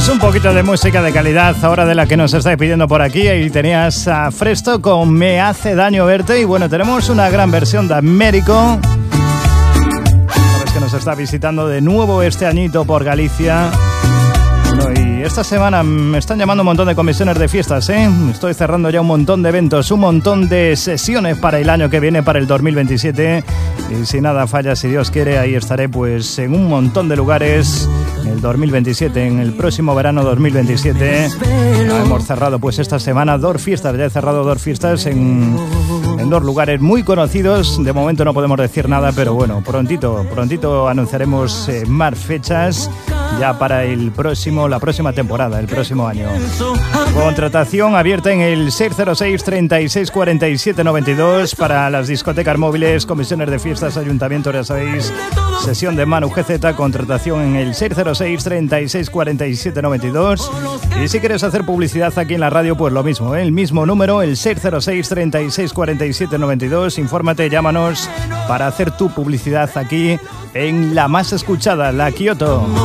Pues un poquito de música de calidad ahora de la que nos estáis pidiendo por aquí. Ahí tenías a Fresto con Me hace daño verte. Y bueno, tenemos una gran versión de Américo. Sabes que nos está visitando de nuevo este añito por Galicia. Bueno, y esta semana me están llamando un montón de comisiones de fiestas, ¿eh? Estoy cerrando ya un montón de eventos, un montón de sesiones para el año que viene, para el 2027. Y si nada falla, si Dios quiere, ahí estaré pues en un montón de lugares en el 2027, en el próximo verano 2027. Hemos cerrado pues esta semana dos fiestas, ya he cerrado dos fiestas en dos lugares muy conocidos. De momento no podemos decir nada, pero bueno, prontito anunciaremos más fechas ya para la próxima temporada, el próximo año. Contratación abierta en el 606 36 47 92 para las discotecas móviles, comisiones de fiestas, ayuntamientos, ya sabéis. Sesión de Manu GZ, contratación en el 606 36 47 92. Y si quieres hacer publicidad aquí en la radio, pues lo mismo, ¿eh? El mismo número, el 606 36 47 92. Infórmate, llámanos para hacer tu publicidad aquí en la más escuchada, La Kioto.